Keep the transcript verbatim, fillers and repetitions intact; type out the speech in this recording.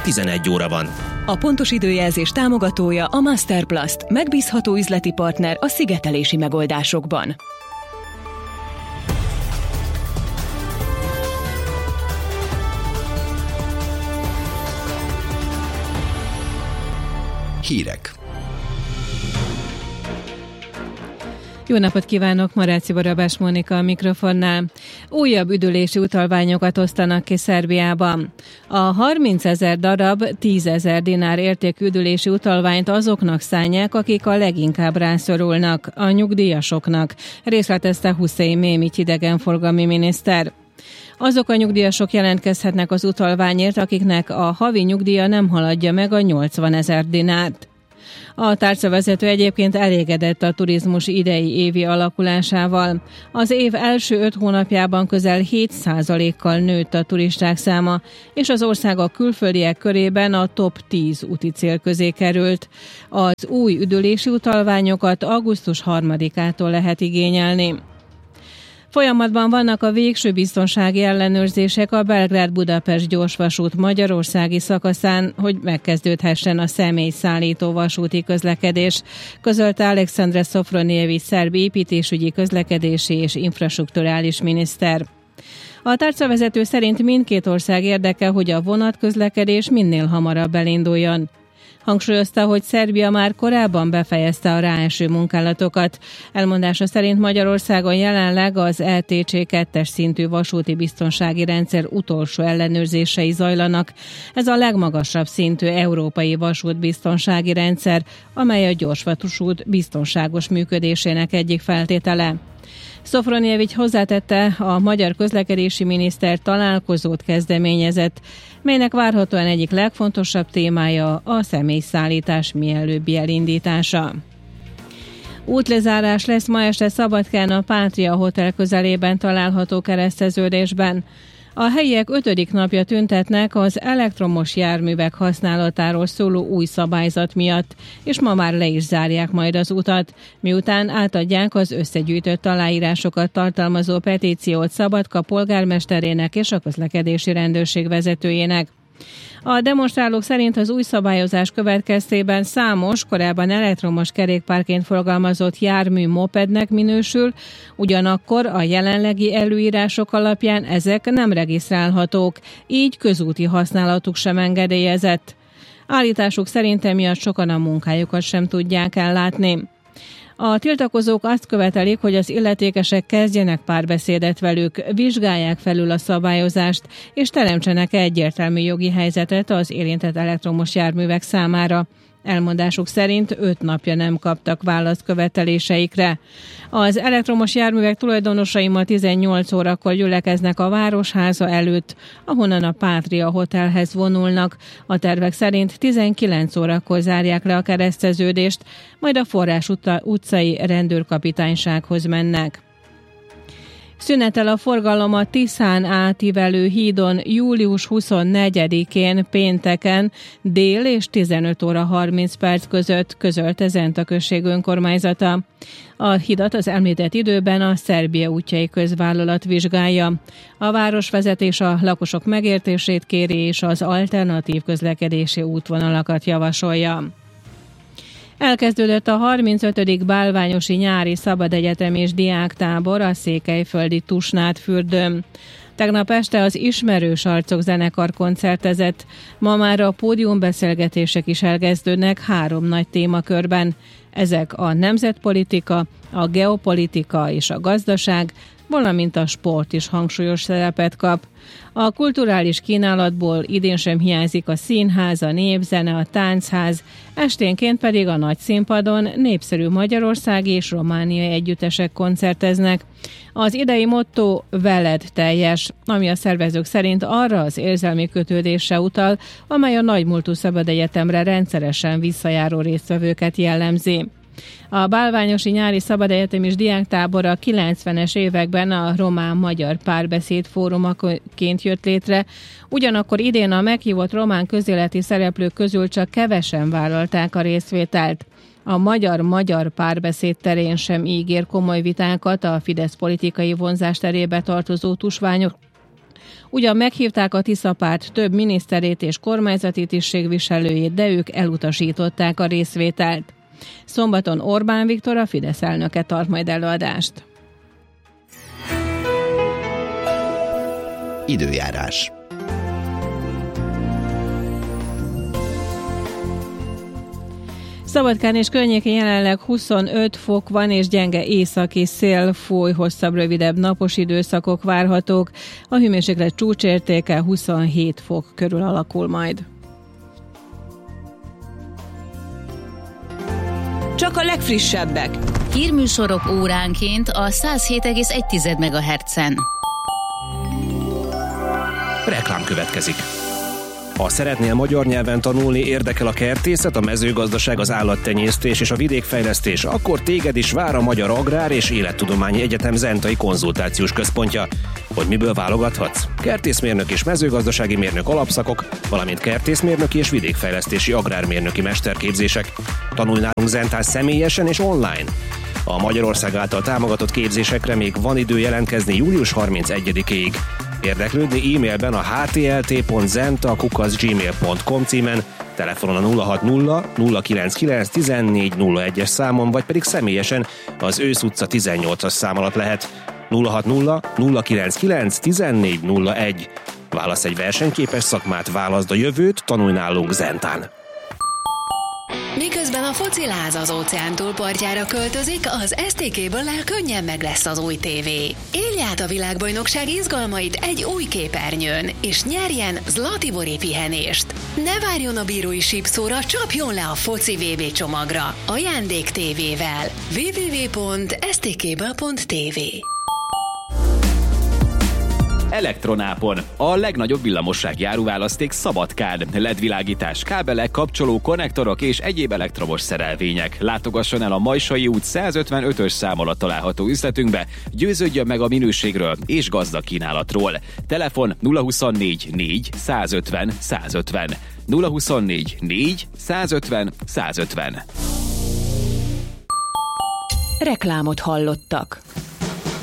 tizenegy óra van. A pontos időjelzés támogatója a Masterplast, megbízható üzleti partner a szigetelési megoldásokban. Hírek. Jó napot kívánok, Maráci Barabás Mónika a mikrofonnál. Újabb üdülési utalványokat osztanak ki Szerbiában. A harmincezer darab, tízezer dinár értékű üdülési utalványt azoknak szánják, akik a leginkább rászorulnak, a nyugdíjasoknak, részletezte Hussein Mémit idegenforgalmi miniszter. Azok a nyugdíjasok jelentkezhetnek az utalványért, akiknek a havi nyugdíja nem haladja meg a nyolcvanezer dinárt. A tárcavezető egyébként elégedett a turizmus idei évi alakulásával. Az év első öt hónapjában közel hét százalékkal nőtt a turisták száma, és az ország a külföldiek körében a top tíz úti cél közé került. Az új üdülési utalványokat augusztus harmadikától lehet igényelni. Folyamatban vannak a végső biztonsági ellenőrzések a Belgrád-Budapest gyorsvasút magyarországi szakaszán, hogy megkezdődhessen a személyszállító vasúti közlekedés, közölte Alexandre Sofronijevics szerb építésügyi, közlekedési és infrastrukturális miniszter. A tárcavezető szerint mindkét ország érdeke, hogy a vonatközlekedés minél hamarabb elinduljon. Hangsúlyozta, hogy Szerbia már korábban befejezte a ráeső munkálatokat. Elmondása szerint Magyarországon jelenleg az é té cé kettes szintű vasúti biztonsági rendszer utolsó ellenőrzései zajlanak. Ez a legmagasabb szintű európai vasútbiztonsági rendszer, amely a gyorsvasút biztonságos működésének egyik feltétele. Sofronijevics hozzátette, a magyar közlekedési miniszter találkozót kezdeményezett, melynek várhatóan egyik legfontosabb témája a személyszállítás mielőbbi elindítása. Útlezárás lesz ma este Szabadkán a Pátria Hotel közelében található kereszteződésben. A helyiek ötödik napja tüntetnek az elektromos járművek használatáról szóló új szabályzat miatt, és ma már le is zárják majd az utat, miután átadják az összegyűjtött aláírásokat tartalmazó petíciót Szabadka polgármesterének és a közlekedési rendőrség vezetőjének. A demonstrálók szerint az új szabályozás következtében számos, korábban elektromos kerékpárként forgalmazott jármű mopednek minősül, ugyanakkor a jelenlegi előírások alapján ezek nem regisztrálhatók, így közúti használatuk sem engedélyezett. Állításuk szerint emiatt sokan a munkájukat sem tudják ellátni. A tiltakozók azt követelik, hogy az illetékesek kezdjenek párbeszédet velük, vizsgálják felül a szabályozást, és teremtsenek egyértelmű jogi helyzetet az érintett elektromos járművek számára. Elmondásuk szerint öt napja nem kaptak választ követeléseikre. Az elektromos járművek tulajdonosai ma tizennyolc órakor gyülekeznek a Városháza előtt, ahonnan a Pátria Hotelhez vonulnak. A tervek szerint tizenkilenc órakor zárják le a kereszteződést, majd a Forrás utcai rendőrkapitánysághoz mennek. Szünetel a forgalom a Tiszán átívelő hídon július huszonnegyedikén pénteken dél és tizenöt óra harminc perc között, közölte Zenta község önkormányzata. A hidat az említett időben a Szerbia útjai közvállalat vizsgálja. A városvezetés a lakosok megértését kéri és az alternatív közlekedési útvonalakat javasolja. Elkezdődött a harmincötödik bálványosi nyári szabadegyetem és diáktábor a székelyföldi Tusnádfürdőn. Tegnap este az Ismerős Arcok zenekar koncertezett, ma már a pódiumbeszélgetések is elkezdődnek három nagy témakörben. Ezek a nemzetpolitika, a geopolitika és a gazdaság, valamint a sport is hangsúlyos szerepet kap. A kulturális kínálatból idén sem hiányzik a színház, a népzene, a táncház, esténként pedig a nagy színpadon népszerű magyarországi és romániai együttesek koncerteznek. Az idei motto veled teljes, ami a szervezők szerint arra az érzelmi kötődésre utal, amely a nagymúltú szabadegyetemre rendszeresen visszajáró résztvevőket jellemzi. A bálványosi nyári szabadegyetem és diáktábor a kilencvenes években a román-magyar párbeszéd fórumaként jött létre, ugyanakkor idén a meghívott román közéleti szereplők közül csak kevesen vállalták a részvételt. A magyar-magyar párbeszéd terén sem ígér komoly vitákat a Fidesz politikai vonzás terébe tartozó tusványok, Ugyan meghívták a Tiszapárt több miniszterét és kormányzati tisztségviselőjét, de ők elutasították a részvételt. Szombaton Orbán Viktor, a Fidesz elnöke tart majd előadást. Időjárás. Szabadkán és környékén jelenleg huszonöt fok van, és gyenge északi szél fúj, hosszabb, rövidebb napos időszakok várhatók. A hőmérséklet csúcsértéke huszonhét fok körül alakul majd. Csak a legfrissebbek. Hírműsorok óránként a száz hét egész egy megahertzen. Reklám következik. Ha szeretnél magyar nyelven tanulni, érdekel a kertészet, a mezőgazdaság, az állattenyésztés és a vidékfejlesztés, akkor téged is vár a Magyar Agrár és Élettudományi Egyetem Zentai Konzultációs Központja. Hogy miből válogathatsz? Kertészmérnök és mezőgazdasági mérnök alapszakok, valamint kertészmérnöki és vidékfejlesztési agrármérnöki mesterképzések. Tanulj nálunk Zentán személyesen és online. A Magyarország által támogatott képzésekre még van idő jelentkezni július harmincegyedikéig. Érdeklődni e-mailben a h t l t pont zenta kukac gmail pont com címen, telefonon a nulla hat nulla nulla kilenc kilenc tizennégy nulla egyes számon, vagy pedig személyesen az Ősz utca tizennyolcas szám alatt lehet. nulla hat nulla nulla kilenc kilenc tizennégy nulla egy. Válasz egy versenyképes szakmát, válaszd a jövőt, tanulj nálunk Zentán. Miközben a fociláz az óceán túlpartjára költözik, az es té ká-ből könnyen meg lesz az új tévé. Élj át a világbajnokság izgalmait egy új képernyőn, és nyerjen Zlatibori pihenést. Ne várjon a bírói sípszóra, csapjon le a foci vé bé csomagra. Ajándék tévével. double-u double-u double-u pont es té ká pont té vé. Elektronápon. A legnagyobb villamossági áruválaszték Szabadkán. el é dé világítás, kábelek, kapcsoló, konnektorok és egyéb elektromos szerelvények. Látogasson el a Majsai út százötvenötös szám alatt található üzletünkbe, győződjön meg a minőségről és gazdag kínálatról. Telefon nulla huszonnégy négy százötven százötven. nulla huszonnégy négy százötven százötven. Reklámot hallottak.